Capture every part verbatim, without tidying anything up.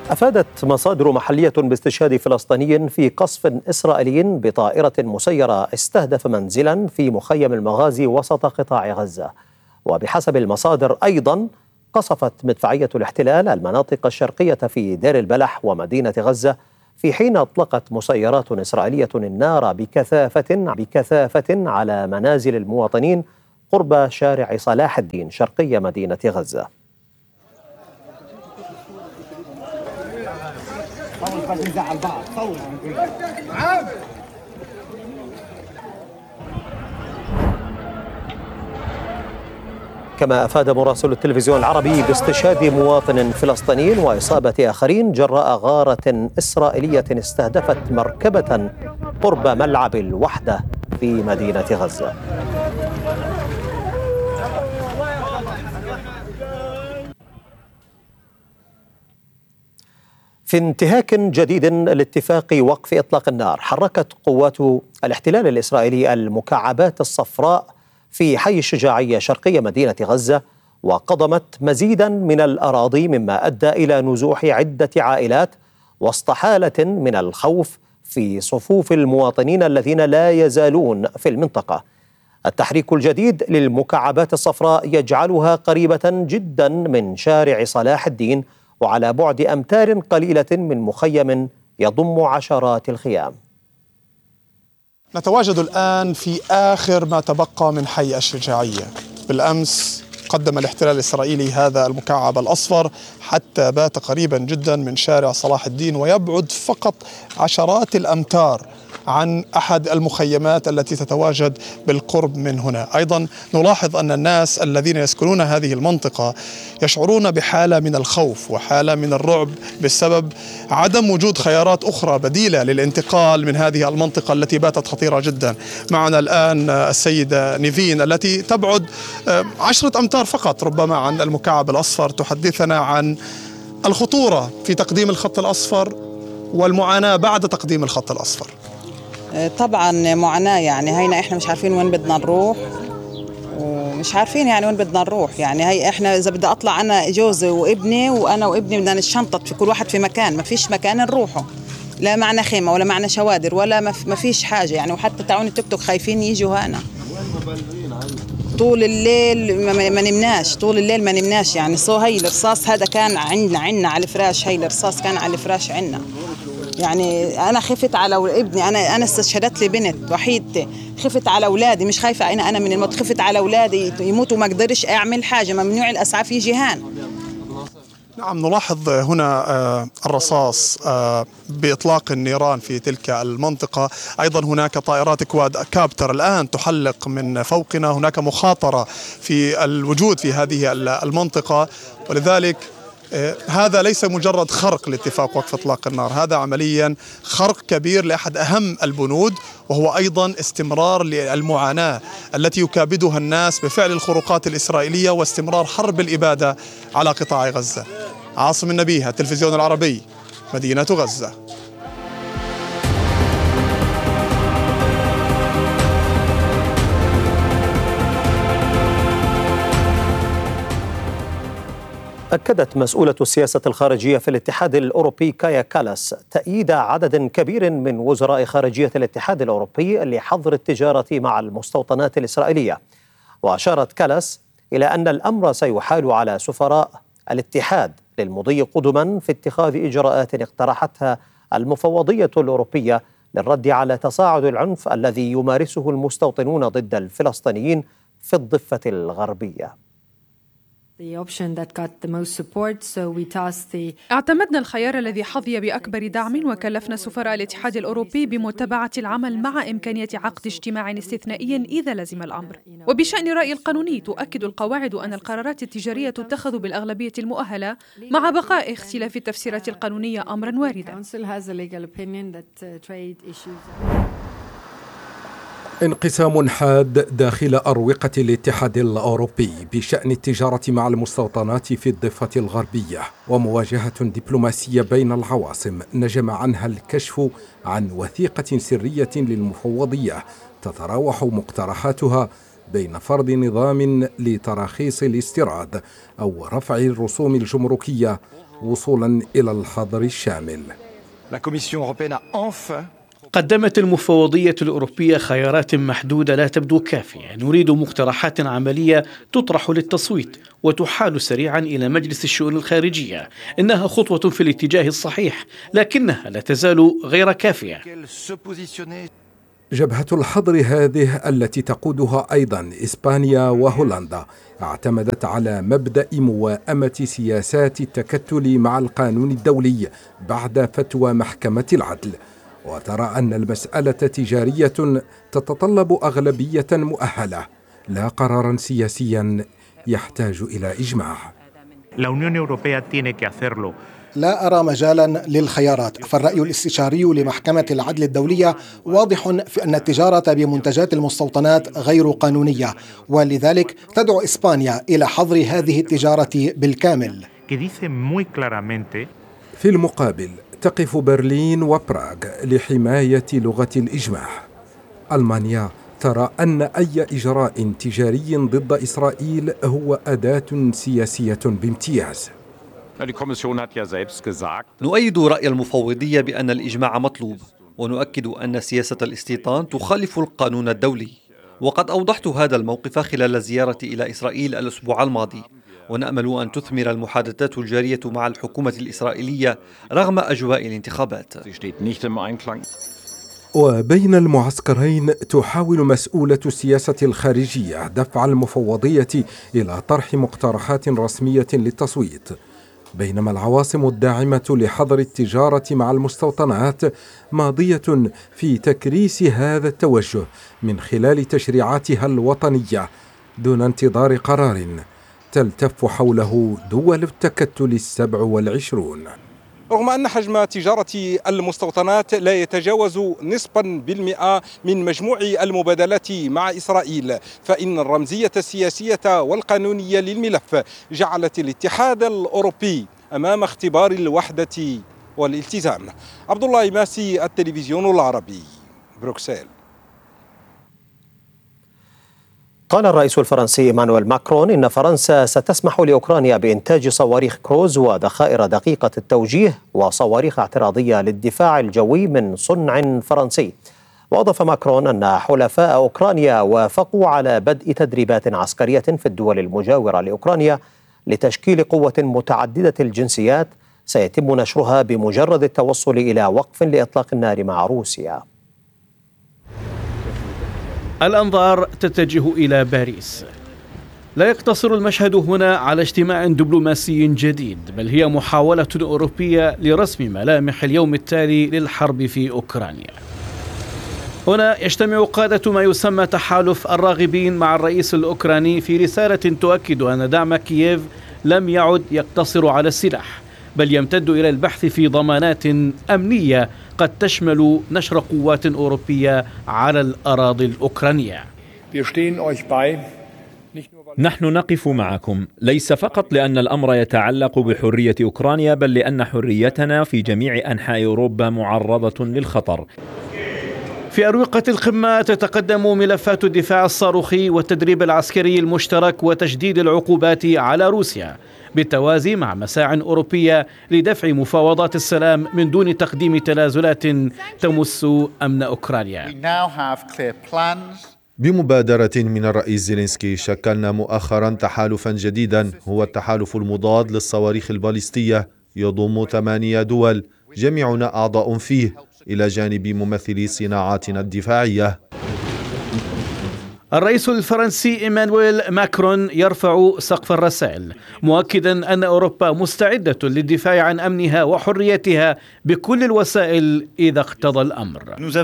أفادت مصادر محلية باستشهاد فلسطيني في قصف إسرائيلي بطائرة مسيرة استهدف منزلا في مخيم المغازي وسط قطاع غزة. وبحسب المصادر أيضا قصفت مدفعية الاحتلال المناطق الشرقية في دير البلح ومدينة غزة، في حين أطلقت مسيرات إسرائيلية النار بكثافة بكثافة على منازل المواطنين قرب شارع صلاح الدين شرقي مدينة غزة. كما أفاد مراسل التلفزيون العربي باستشهاد مواطن فلسطيني وإصابة آخرين جراء غارة إسرائيلية استهدفت مركبة قرب ملعب الوحدة في مدينة غزة. في انتهاك جديد لاتفاق وقف إطلاق النار، حركت قوات الاحتلال الإسرائيلي المكعبات الصفراء في حي الشجاعية شرقي مدينة غزة، وقضمت مزيدا من الأراضي مما أدى إلى نزوح عدة عائلات وسط حالة من الخوف في صفوف المواطنين الذين لا يزالون في المنطقة. التحريك الجديد للمكعبات الصفراء يجعلها قريبة جدا من شارع صلاح الدين وعلى بعد أمتار قليلة من مخيم يضم عشرات الخيام. نتواجد الآن في آخر ما تبقى من حي الشجاعية. بالأمس قدم الاحتلال الإسرائيلي هذا المكعب الأصفر حتى بات قريبا جدا من شارع صلاح الدين، ويبعد فقط عشرات الأمتار عن أحد المخيمات التي تتواجد بالقرب من هنا. أيضا نلاحظ أن الناس الذين يسكنون هذه المنطقة يشعرون بحالة من الخوف وحالة من الرعب بسبب عدم وجود خيارات أخرى بديلة للانتقال من هذه المنطقة التي باتت خطيرة جدا. معنا الآن السيدة نيفين التي تبعد عشرة أمتار فقط ربما عن المكعب الأصفر، تحدثنا عن الخطورة في تقديم الخط الأصفر والمعاناة بعد تقديم الخط الأصفر. طبعا معاناة، يعني هينا احنا مش عارفين وين بدنا نروح ومش عارفين يعني وين بدنا نروح. يعني هي احنا اذا بدي اطلع انا جوزي وابني وانا وابني بدنا نشنطط في كل واحد في مكان، ما فيش مكان نروحه، لا معنا خيمة ولا معنا شوادر ولا ما فيش حاجة يعني. وحتى تعون التوك توك خايفين يجوا هنا طول الليل، ما نمناش طول الليل ما نمناش يعني. صو هي الرصاص هذا كان عندنا عندنا على الفراش، هي الرصاص كان على الفراش عندنا. يعني أنا خفت على ابني، أنا أنا استشهدت لي بنت وحيدتي، خفت على أولادي، مش خايفة أنا أنا من الموت، خفت على أولادي يموتوا ما قدرش أعمل حاجة، ممنوع الأسعاف يجي هان. نعم، نلاحظ هنا الرصاص بإطلاق النيران في تلك المنطقة. أيضا هناك طائرات كواد كابتر الآن تحلق من فوقنا، هناك مخاطرة في الوجود في هذه المنطقة، ولذلك هذا ليس مجرد خرق لاتفاق وقف إطلاق النار، هذا عمليا خرق كبير لأحد أهم البنود، وهو أيضا استمرار للمعاناة التي يكابدها الناس بفعل الخروقات الإسرائيلية واستمرار حرب الإبادة على قطاع غزة. عاصم النبيه، التلفزيون العربي، مدينة غزة. أكدت مسؤولة السياسة الخارجية في الاتحاد الأوروبي كايا كالاس تأييد عدد كبير من وزراء خارجية الاتحاد الأوروبي لحظر التجارة مع المستوطنات الإسرائيلية. وأشارت كالاس إلى أن الأمر سيحال على سفراء الاتحاد للمضي قدما في اتخاذ إجراءات اقترحتها المفوضية الأوروبية للرد على تصاعد العنف الذي يمارسه المستوطنون ضد الفلسطينيين في الضفة الغربية. اعتمدنا الخيار الذي حظي بأكبر دعم، وكلفنا سفراء الاتحاد الأوروبي بمتابعة العمل مع إمكانية عقد اجتماع استثنائي إذا لزم الأمر. وبشأن الرأي القانوني، تؤكد القواعد أن القرارات التجارية تتخذ بالأغلبية المؤهلة مع بقاء اختلاف التفسيرات القانونية أمرا واردا. انقسام حاد داخل أروقة الاتحاد الأوروبي بشأن التجارة مع المستوطنات في الضفة الغربية، ومواجهة دبلوماسية بين العواصم نجم عنها الكشف عن وثيقة سرية للمفوضية تتراوح مقترحاتها بين فرض نظام لتراخيص الاستيراد أو رفع الرسوم الجمركية وصولا إلى الحظر الشامل. قدمت المفوضية الأوروبية خيارات محدودة لا تبدو كافية. نريد مقترحات عملية تطرح للتصويت وتحال سريعا إلى مجلس الشؤون الخارجية. إنها خطوة في الاتجاه الصحيح، لكنها لا تزال غير كافية. جبهة الحظر هذه التي تقودها أيضا إسبانيا وهولندا اعتمدت على مبدأ موائمة سياسات التكتل مع القانون الدولي بعد فتوى محكمة العدل، وترى أن المسألة تجارية تتطلب أغلبية مؤهلة لا قرارا سياسيا يحتاج إلى إجماع. لا أرى مجالا للخيارات، فالرأي الاستشاري لمحكمة العدل الدولية واضح في أن التجارة بمنتجات المستوطنات غير قانونية، ولذلك تدعو إسبانيا إلى حظر هذه التجارة بالكامل. في المقابل تقف برلين وبراغ لحماية لغة الإجماع. ألمانيا ترى أن أي إجراء تجاري ضد إسرائيل هو أداة سياسية بامتياز. نؤيد رأي المفوضية بأن الإجماع مطلوب، ونؤكد أن سياسة الاستيطان تخالف القانون الدولي، وقد أوضحت هذا الموقف خلال الزيارة إلى إسرائيل الأسبوع الماضي، ونأمل أن تثمر المحادثات الجارية مع الحكومة الإسرائيلية رغم أجواء الانتخابات. وبين المعسكرين تحاول مسؤولة السياسة الخارجية دفع المفوضية إلى طرح مقترحات رسمية للتصويت، بينما العواصم الداعمة لحظر التجارة مع المستوطنات ماضية في تكريس هذا التوجه من خلال تشريعاتها الوطنية دون انتظار قرار تلتف حوله دول التكتل السبع والعشرون. رغم أن حجم تجارة المستوطنات لا يتجاوز نصفا بالمئة من مجموع المبادلات مع إسرائيل، فإن الرمزية السياسية والقانونية للملف جعلت الاتحاد الأوروبي أمام اختبار الوحدة والالتزام. عبد الله ماسي، التلفزيون العربي، بروكسل. قال الرئيس الفرنسي إيمانويل ماكرون إن فرنسا ستسمح لأوكرانيا بإنتاج صواريخ كروز وذخائر دقيقة التوجيه وصواريخ اعتراضية للدفاع الجوي من صنع فرنسي. وأضاف ماكرون أن حلفاء أوكرانيا وافقوا على بدء تدريبات عسكرية في الدول المجاورة لأوكرانيا لتشكيل قوة متعددة الجنسيات سيتم نشرها بمجرد التوصل إلى وقف لإطلاق النار مع روسيا. الأنظار تتجه إلى باريس. لا يقتصر المشهد هنا على اجتماع دبلوماسي جديد، بل هي محاولة أوروبية لرسم ملامح اليوم التالي للحرب في أوكرانيا. هنا يجتمع قادة ما يسمى تحالف الراغبين مع الرئيس الأوكراني في رسالة تؤكد أن دعم كييف لم يعد يقتصر على السلاح، بل يمتد إلى البحث في ضمانات أمنية قد تشمل نشر قوات أوروبية على الأراضي الأوكرانية. نحن نقف معكم ليس فقط لأن الأمر يتعلق بحرية أوكرانيا، بل لأن حريتنا في جميع أنحاء أوروبا معرضة للخطر. في أروقة القمة تتقدم ملفات الدفاع الصاروخي والتدريب العسكري المشترك وتشديد العقوبات على روسيا، بالتوازي مع مساع أوروبية لدفع مفاوضات السلام من دون تقديم تنازلات تمس أمن أوكرانيا. بمبادرة من الرئيس زيلينسكي شكلنا مؤخرا تحالفا جديدا، هو التحالف المضاد للصواريخ الباليستية، يضم ثمانية دول جميعنا أعضاء فيه إلى جانب ممثلي صناعاتنا الدفاعية. الرئيس الفرنسي إيمانويل ماكرون يرفع سقف الرسائل، مؤكدا أن أوروبا مستعدة للدفاع عن أمنها وحريتها بكل الوسائل إذا اقتضى الأمر.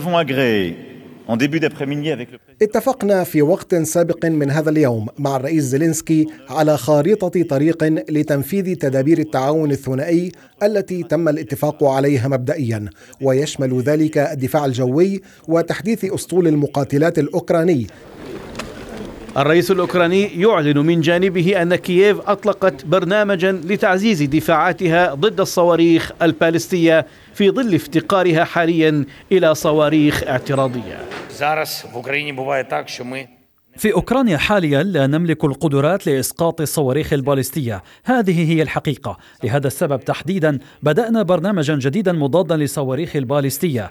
اتفقنا في وقت سابق من هذا اليوم مع الرئيس زيلينسكي على خارطة طريق لتنفيذ تدابير التعاون الثنائي التي تم الاتفاق عليها مبدئيا، ويشمل ذلك الدفاع الجوي وتحديث أسطول المقاتلات الأوكراني. الرئيس الأوكراني يعلن من جانبه أن كييف أطلقت برنامجا لتعزيز دفاعاتها ضد الصواريخ البالستية في ظل افتقارها حاليا إلى صواريخ اعتراضية. في أوكرانيا حاليا لا نملك القدرات لإسقاط الصواريخ البالستية، هذه هي الحقيقة. لهذا السبب تحديدا بدأنا برنامجا جديدا مضادا للصواريخ البالستية.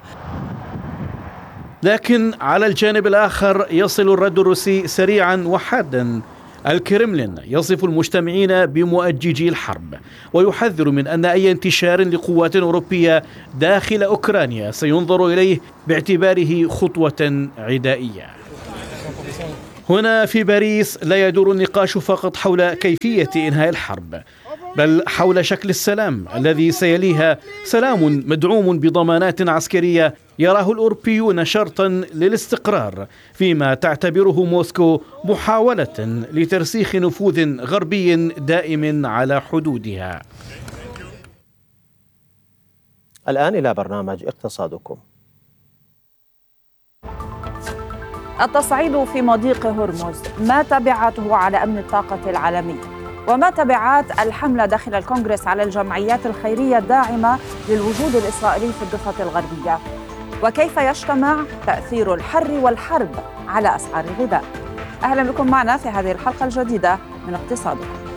لكن على الجانب الآخر يصل الرد الروسي سريعا وحادا. الكرملين يصف المجتمعين بمؤججي الحرب ويحذر من أن أي انتشار لقوات أوروبية داخل أوكرانيا سينظر إليه باعتباره خطوة عدائية. هنا في باريس لا يدور النقاش فقط حول كيفية إنهاء الحرب، بل حول شكل السلام الذي سيليها، سلام مدعوم بضمانات عسكرية يراه الأوروبيون شرطا للاستقرار، فيما تعتبره موسكو محاولة لترسيخ نفوذ غربي دائم على حدودها. الآن إلى برنامج اقتصادكم. التصعيد في مضيق هرمز، ما تبعاته على أمن الطاقة العالمي؟ وما تبعات الحملة داخل الكونغرس على الجمعيات الخيرية الداعمة للوجود الإسرائيلي في الضفة الغربية؟ وكيف يجتمع تأثير الحر والحرب على أسعار الغذاء؟ أهلا بكم معنا في هذه الحلقة الجديدة من اقتصادكم.